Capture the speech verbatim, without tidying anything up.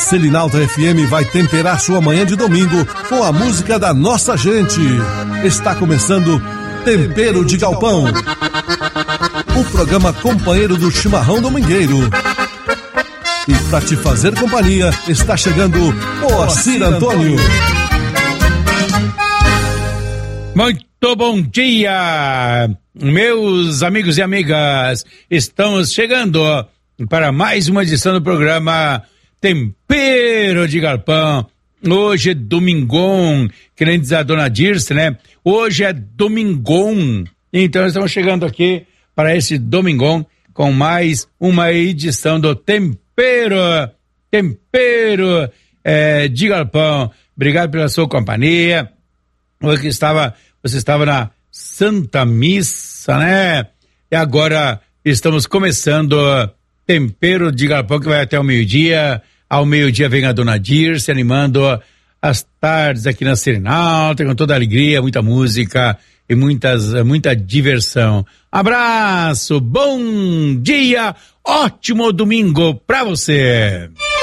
Selinalta F M vai temperar sua manhã de domingo com a música da nossa gente. Está começando Tempero de Galpão, o programa companheiro do chimarrão domingueiro. E para te fazer companhia, está chegando Moacir Antônio. Muito bom dia, meus amigos e amigas. Estamos chegando para mais uma edição do programa Tempero de Galpão. Hoje é domingão, que nem diz a dona Dirce, né? Hoje é domingão. Então estamos chegando aqui para esse domingão com mais uma edição do Tempero, Tempero é, de Galpão. Obrigado pela sua companhia. Hoje estava, você estava na Santa Missa, né? E agora estamos começando Tempero de Galpão, que vai até o meio-dia. Ao meio-dia vem a dona Dirce animando as tardes aqui na Selinalta, com toda alegria, muita música e muitas, muita diversão. Abraço, bom dia, ótimo domingo pra você.